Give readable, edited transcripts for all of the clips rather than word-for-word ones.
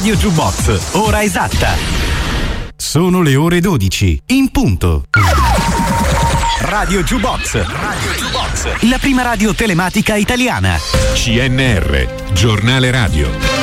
Radio Jukebox, ora esatta. Sono le ore 12, in punto. Radio Jukebox, la prima radio telematica italiana. CNR, giornale radio.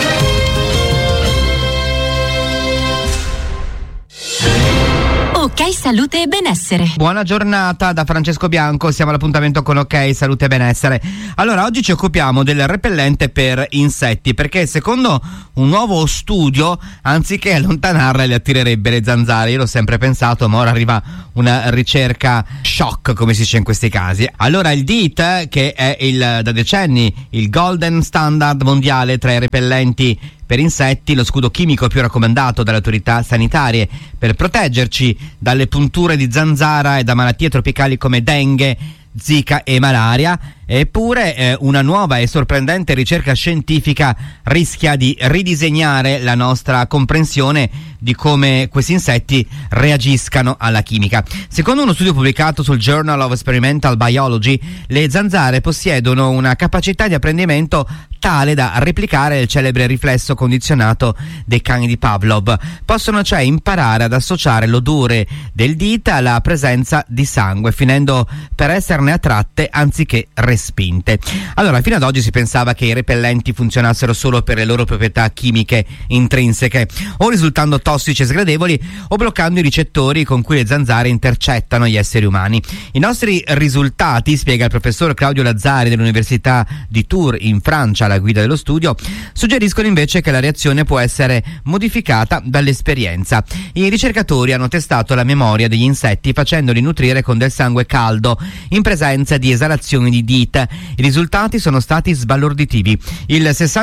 Ok Salute e Benessere. Buona giornata da Francesco Bianco, siamo all'appuntamento con Ok Salute e Benessere. Allora, oggi ci occupiamo del repellente per insetti, perché secondo un nuovo studio, anziché allontanarle, le attirerebbe le zanzare. Io l'ho sempre pensato, ma ora arriva una ricerca shock, come si dice in questi casi. Allora, il DEET, che è da decenni il golden standard mondiale tra i repellenti per insetti, lo scudo chimico più raccomandato dalle autorità sanitarie per proteggerci dalle punture di zanzara e da malattie tropicali come dengue, zika e malaria. Eppure una nuova e sorprendente ricerca scientifica rischia di ridisegnare la nostra comprensione di come questi insetti reagiscano alla chimica. Secondo uno studio pubblicato sul Journal of Experimental Biology, le zanzare possiedono una capacità di apprendimento tale da replicare il celebre riflesso condizionato dei cani di Pavlov. Possono cioè imparare ad associare l'odore del DEET alla presenza di sangue, finendo per esserne attratte anziché respinte. Allora, fino ad oggi si pensava che i repellenti funzionassero solo per le loro proprietà chimiche intrinseche, o risultando tossici e sgradevoli, o bloccando i ricettori con cui le zanzare intercettano gli esseri umani. I nostri risultati, spiega il professor Claudio Lazzari dell'Università di Tours in Francia, alla guida dello studio, suggeriscono invece che la reazione può essere modificata dall'esperienza. I ricercatori hanno testato la memoria degli insetti facendoli nutrire con del sangue caldo in presenza di esalazioni di DEET. I risultati sono stati sbalorditivi. Il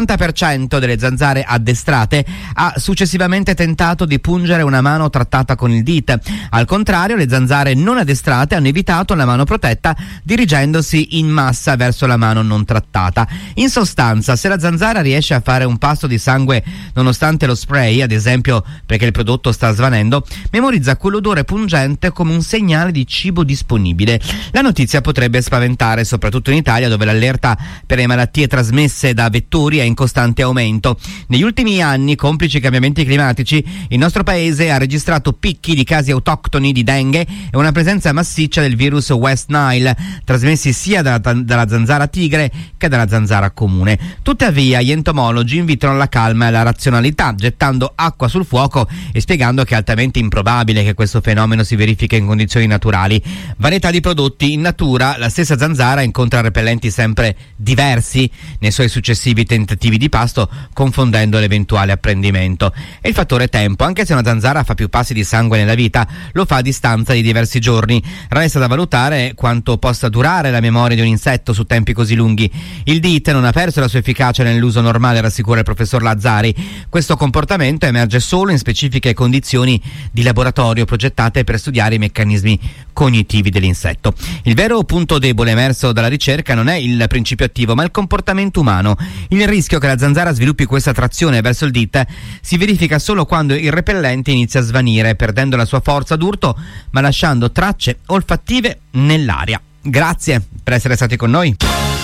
60% delle zanzare addestrate ha successivamente tentato di pungere una mano trattata con il DEET. Al contrario, le zanzare non addestrate hanno evitato la mano protetta, dirigendosi in massa verso la mano non trattata. In sostanza, se la zanzara riesce a fare un pasto di sangue nonostante lo spray, ad esempio perché il prodotto sta svanendo, memorizza quell'odore pungente come un segnale di cibo disponibile. La notizia potrebbe spaventare, soprattutto in Italia, dove l'allerta per le malattie trasmesse da vettori è in costante aumento. Negli ultimi anni, complici i cambiamenti climatici, il nostro paese ha registrato picchi di casi autoctoni di dengue e una presenza massiccia del virus West Nile, trasmessi sia dalla zanzara tigre che dalla zanzara comune. Tuttavia, gli entomologi invitano alla calma e alla razionalità, gettando acqua sul fuoco e spiegando che è altamente improbabile che questo fenomeno si verifichi in condizioni naturali. Varietà di prodotti in natura, la stessa zanzara incontra repellenti sempre diversi nei suoi successivi tentativi di pasto, confondendo l'eventuale apprendimento. E il fattore tempo: anche se una zanzara fa più passi di sangue nella vita, lo fa a distanza di diversi giorni. Resta da valutare quanto possa durare la memoria di un insetto su tempi così lunghi. Il DEET non ha perso la sua efficacia nell'uso normale, rassicura il professor Lazzari. Questo comportamento emerge solo in specifiche condizioni di laboratorio progettate per studiare i meccanismi cognitivi dell'insetto. Il vero punto debole emerso dalla ricerca non è il principio attivo, ma il comportamento umano. Il rischio che la zanzara sviluppi questa attrazione verso il DEET si verifica solo quando il repellente inizia a svanire, perdendo la sua forza d'urto, ma lasciando tracce olfattive nell'aria. Grazie per essere stati con noi.